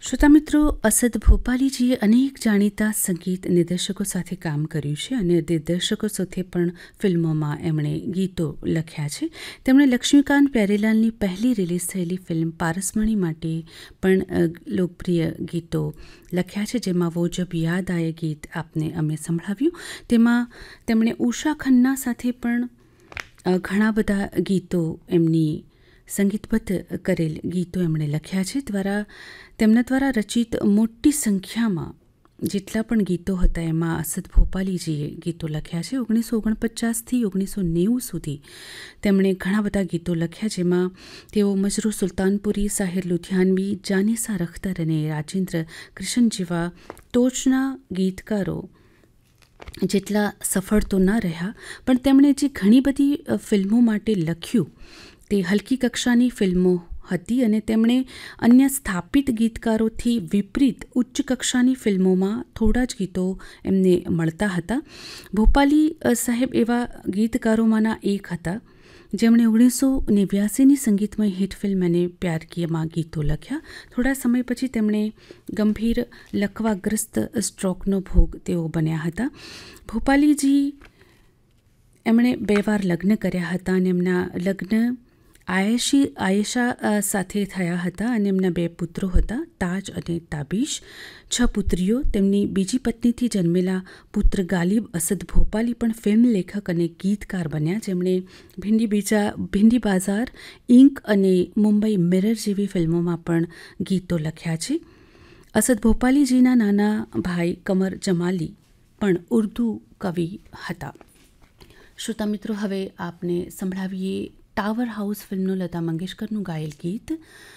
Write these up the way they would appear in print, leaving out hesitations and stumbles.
શ્રોતા મિત્રો, અસદ ભોપાલીજીએ અનેક જાણીતા સંગીત નિર્દેશકો સાથે કામ કર્યું છે અને દિગ્દર્શકો સાથે પણ ફિલ્મોમાં એમણે ગીતો લખ્યા છે. તેમણે લક્ષ્મીકાંત પ્યારેલાલની પહેલી રિલીઝ થયેલી ફિલ્મ પારસમણી માટે પણ લોકપ્રિય ગીતો લખ્યા છે, જેમાં વો જબ યાદ આયે ગીત આપને અમે સંભળાવ્યું. તેમાં તેમણે ઉષા ખન્ના સાથે પણ ઘણા બધા ગીતો એમની સંગીતબદ્ધ કરેલ ગીતો એમણે લખ્યા છે. તેમના દ્વારા રચિત મોટી સંખ્યામાં જેટલા પણ ગીતો હતા એમાં અસદ ભોપાલીજીએ ગીતો લખ્યા છે. 1949થી 1990 સુધી તેમણે ઘણા બધા ગીતો લખ્યા, જેમાં તેઓ મજરૂ સુલતાનપુરી, સાહિર લુધિયાનવી, જાનિસા અખ્તર અને રાજેન્દ્ર કૃષ્ણ જેવા ટોચના ગીતકારો જેટલા સફળ તો ના રહ્યા, પણ તેમણે જે ઘણી બધી ફિલ્મો માટે લખ્યું તે હલકી કક્ષાની ફિલ્મો હતી અને તેમણે અન્ય સ્થાપિત ગીતકારોથી વિપરીત ઉચ્ચ કક્ષાની ફિલ્મોમાં થોડા જ ગીતો એમને મળતા હતા. ભોપાલી સાહેબ એવા ગીતકારોમાંના એક હતા જેમણે 1989ની સંગીતમય હિટ ફિલ્મ અને પ્યાર કિયામાં ગીતો લખ્યા. થોડા સમય પછી તેમણે ગંભીર લકવાગ્રસ્ત સ્ટ્રોકનો ભોગ તેઓ બન્યા હતા. ભોપાલીજી એમણે 2 વાર લગ્ન કર્યા હતા અને એમના લગ્ન આયેશા સાથે થયા હતા અને એમના 2 પુત્રો હતા, તાજ અને તાબીશ. 6 પુત્રીઓ. તેમની બીજી પત્નીથી જન્મેલા પુત્ર ગાલિબ અસદ ભોપાલી પણ ફિલ્મ લેખક અને ગીતકાર બન્યા, જેમણે ભિંડી બાઝાર, ઇંક અને મુંબઈ મિરર જેવી ફિલ્મોમાં પણ ગીતો લખ્યા છે. અસદ ભોપાલીજીના નાના ભાઈ કમર જમાલી પણ ઉર્દુ કવિ હતા. શ્રોતા મિત્રો, હવે આપને સંભળાવીએ ટાવર હાઉસ ફિલ્મનું લતા મંગેશકરનું ગાયેલ ગીત.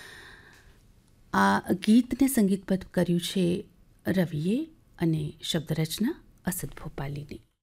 આ ગીતને સંગીતબદ્ધ કર્યું છે રવિએ અને શબ્દરચના અસદ ભોપાલીની.